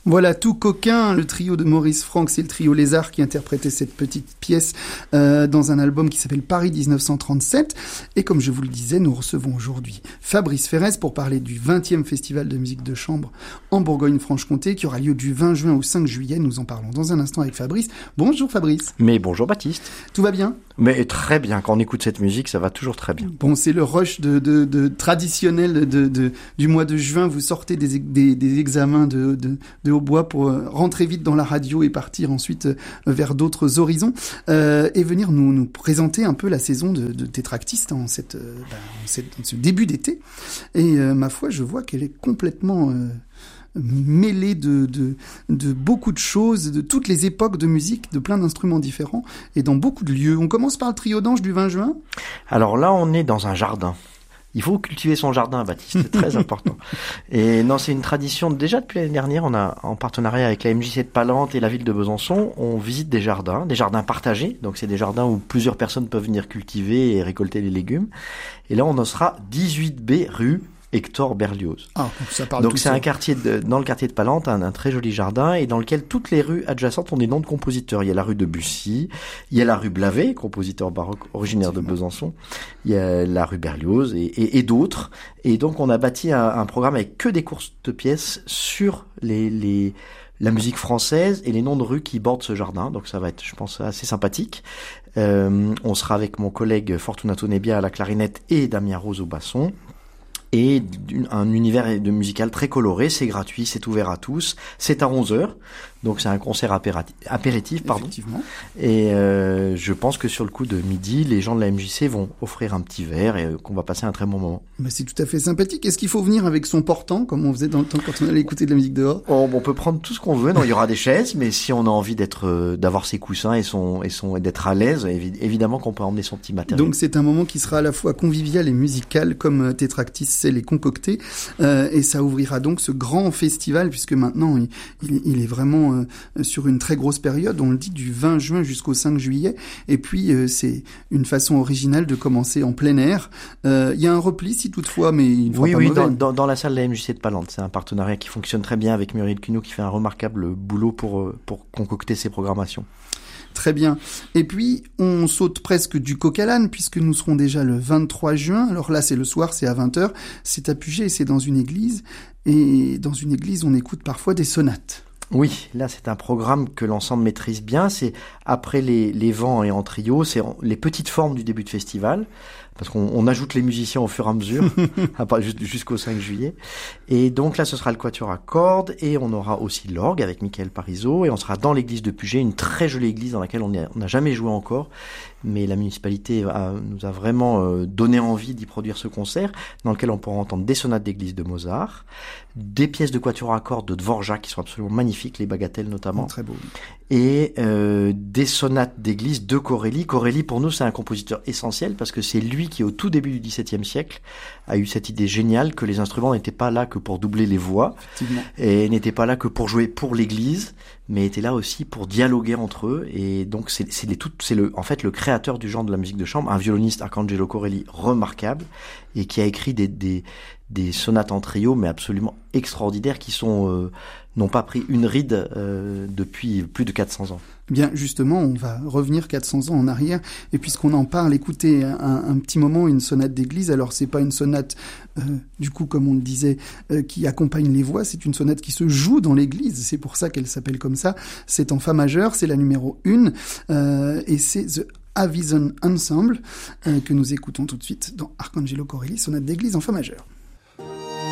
Voilà, Tout coquin, le trio de Maurice Franck, c'est le trio Lézard qui interprétait cette petite pièce dans un album qui s'appelle Paris 1937. Et comme je vous le disais, nous recevons aujourd'hui Fabrice Ferrez pour parler du 20e Festival de musique de chambre en Bourgogne-Franche-Comté qui aura lieu du 20 juin au 5 juillet. Nous en parlons dans un instant avec Fabrice. Bonjour Fabrice. Mais bonjour Baptiste. Tout va bien ? Mais très bien, quand on écoute cette musique, ça va toujours très bien. Bon, c'est le rush de traditionnel du mois de juin. Vous sortez des examens de hautbois pour rentrer vite dans la radio et partir ensuite vers d'autres horizons et venir nous présenter un peu la saison de Tétractiste en ce début d'été. Et ma foi, je vois qu'elle est complètement mêlée de beaucoup de choses, de toutes les époques de musique, de plein d'instruments différents et dans beaucoup de lieux. On commence par le trio d'Ange du 20 juin. Alors là, on est dans un jardin. Il faut cultiver son jardin, Baptiste, c'est très important. Et non, c'est une tradition. Déjà depuis l'année dernière, on a, en partenariat avec la MJC de Palente et la ville de Besançon, on visite des jardins partagés. Donc c'est des jardins où plusieurs personnes peuvent venir cultiver et récolter les légumes. Et là, on en sera 18B rue Hector Berlioz. Ah, ça parle. Donc c'est un quartier dans le quartier de Palente, un très joli jardin et dans lequel toutes les rues adjacentes ont des noms de compositeurs. Il y a la rue de Bussy, il y a la rue Blavet, compositeur baroque originaire de Besançon, il y a la rue Berlioz et d'autres. Et donc on a bâti un programme avec que des courtes pièces sur la musique française et les noms de rues qui bordent ce jardin. Donc ça va être, je pense, assez sympathique. On sera avec mon collègue Fortunato Nebbia à la clarinette et Damien Rose au basson. Et un univers de musical très coloré, c'est gratuit, c'est ouvert à tous, c'est à 11h, donc c'est un concert apéritif, pardon. Effectivement. Et je pense que sur le coup de midi, les gens de la MJC vont offrir un petit verre et qu'on va passer un très bon moment. Mais c'est tout à fait sympathique. Est-ce qu'il faut venir avec son portant, comme on faisait dans le temps quand on allait écouter de la musique dehors? On peut prendre tout ce qu'on veut, non, il y aura des chaises, mais si on a envie d'avoir ses coussins et d'être à l'aise, évidemment qu'on peut emmener son petit matériel. Donc c'est un moment qui sera à la fois convivial et musical, comme Tétractiste sait les concocter, et ça ouvrira donc ce grand festival, puisque maintenant il est vraiment sur une très grosse période, on le dit du 20 juin jusqu'au 5 juillet, et puis c'est une façon originale de commencer en plein air. Il y a un repli si toutefois, mais il ne fera pas mauvais. Dans la salle de la MJC de Palente, c'est un partenariat qui fonctionne très bien avec Muriel Cugnot qui fait un remarquable boulot pour concocter ses programmations. Très bien. Et puis, on saute presque du coq à l'âne, puisque nous serons déjà le 23 juin. Alors là, c'est le soir, c'est à 20h. C'est à Puget, c'est dans une église. Et dans une église, on écoute parfois des sonates. Oui, là, c'est un programme que l'ensemble maîtrise bien. C'est après les vents et en trio, c'est les petites formes du début de festival. Parce qu'on ajoute les musiciens au fur et à mesure, jusqu'au 5 juillet. Et donc là, ce sera le quatuor à cordes, et on aura aussi l'orgue avec Michael Parizeau, et on sera dans l'église de Puget, une très jolie église dans laquelle on n'a jamais joué encore, mais la municipalité nous a vraiment donné envie d'y produire ce concert, dans lequel on pourra entendre des sonates d'église de Mozart, des pièces de quatuor à cordes de Dvorak qui sont absolument magnifiques, les bagatelles notamment. Très beau. Et des sonates d'église de Corelli. Corelli, pour nous, c'est un compositeur essentiel parce que c'est lui qui, au tout début du XVIIe siècle, a eu cette idée géniale que les instruments n'étaient pas là que pour doubler les voix et n'étaient pas là que pour jouer pour l'église, mais étaient là aussi pour dialoguer entre eux. Et donc, c'est en fait le créateur du genre de la musique de chambre, un violoniste, Arcangelo Corelli, remarquable, et qui a écrit des sonates en trio, mais absolument extraordinaires, qui n'ont pas pris une ride depuis plus de 400 ans. Bien, justement, on va revenir 400 ans en arrière, et puisqu'on en parle, écoutez un petit moment une sonate d'église. Alors, c'est pas une sonate, du coup, comme on le disait, qui accompagne les voix, c'est une sonate qui se joue dans l'église, c'est pour ça qu'elle s'appelle comme ça. C'est en fa majeur, c'est la numéro 1, et c'est The Avison Ensemble, que nous écoutons tout de suite dans Arcangelo Corelli, sonate d'église en fa majeur.